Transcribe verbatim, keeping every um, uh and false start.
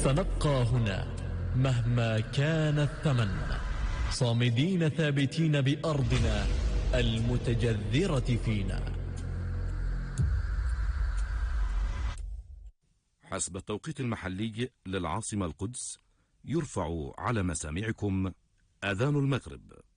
سنبقى هنا مهما كان الثمن، صامدين ثابتين بأرضنا المتجذرة فينا. حسب التوقيت المحلي للعاصمة القدس، يرفع على مسامعكم أذان المغرب.